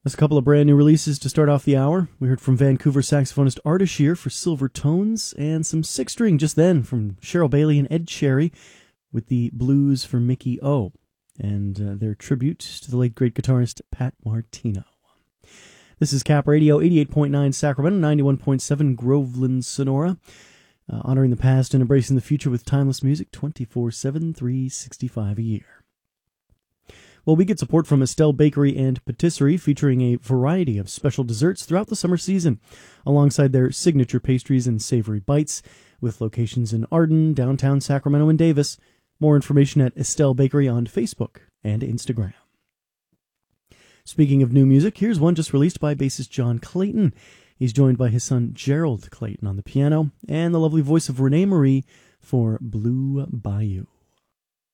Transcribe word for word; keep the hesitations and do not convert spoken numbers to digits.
That's a couple of brand new releases to start off the hour. We heard from Vancouver saxophonist Arda Shear for Silver Tones, and some six string just then from Cheryl Bailey and Ed Cherry with the Blues for Mickey O, and uh, their tribute to the late great guitarist Pat Martino. This is Cap Radio, eighty-eight point nine Sacramento, ninety-one point seven Groveland, Sonora, uh, honoring the past and embracing the future with timeless music twenty-four seven, three sixty-five a year. Well, we get support from Estelle Bakery and Patisserie, featuring a variety of special desserts throughout the summer season, alongside their signature pastries and savory bites, with locations in Arden, downtown Sacramento, and Davis. More information at Estelle Bakery on Facebook and Instagram. Speaking of new music, here's one just released by bassist John Clayton. He's joined by his son Gerald Clayton on the piano, and the lovely voice of Renee Marie for Blue Bayou.